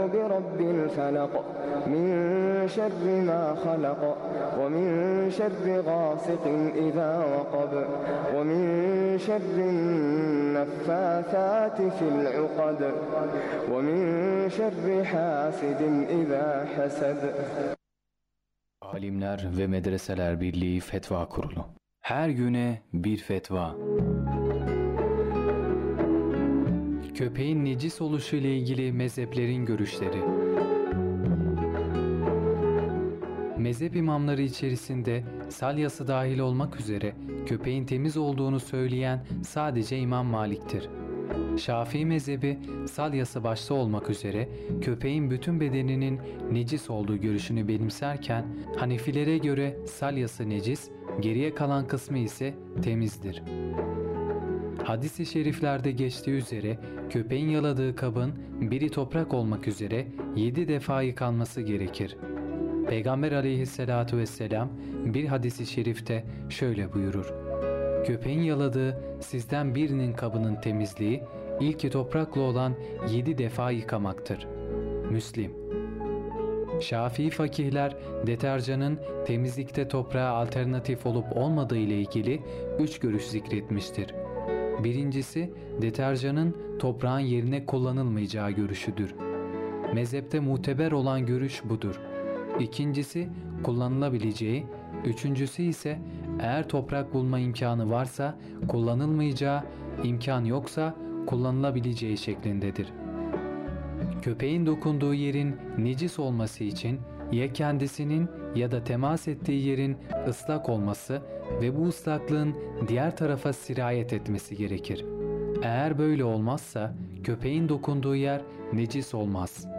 برب الفلق من شر ما خلق ومن شر غاسق إذا وقب ومن شر النفاثات في العقد ومن شر حاسد إذا حسد. Alimler ve Medreseler Birliği Fetva Kurulu. Her güne bir fetva. Köpeğin necis oluşu ile ilgili mezheplerin görüşleri. Mezhep imamları içerisinde salyası dahil olmak üzere köpeğin temiz olduğunu söyleyen sadece İmam Malik'tir. Şafii mezhebi salyası başta olmak üzere köpeğin bütün bedeninin necis olduğu görüşünü benimserken Hanefilere göre salyası necis, geriye kalan kısmı ise temizdir. Hadis-i şeriflerde geçtiği üzere köpeğin yaladığı kabın biri toprak olmak üzere 7 defa yıkanması gerekir. Peygamber aleyhissalatu vesselam bir hadis-i şerifte şöyle buyurur: köpeğin yaladığı sizden birinin kabının temizliği ilki toprakla olan 7 defa yıkamaktır. Müslim. Şafii fakihler deterjanın temizlikte toprağa alternatif olup olmadığı ile ilgili 3 görüş zikretmiştir. Birincisi, deterjanın toprağın yerine kullanılmayacağı görüşüdür. Mezhepte muteber olan görüş budur. İkincisi, kullanılabileceği, üçüncüsü ise eğer toprak bulma imkanı varsa kullanılmayacağı, imkan yoksa kullanılabileceği şeklindedir. Köpeğin dokunduğu yerin necis olması için ya kendisinin ya da temas ettiği yerin ıslak olması ve bu ıslaklığın diğer tarafa sirayet etmesi gerekir. Eğer böyle olmazsa köpeğin dokunduğu yer necis olmaz.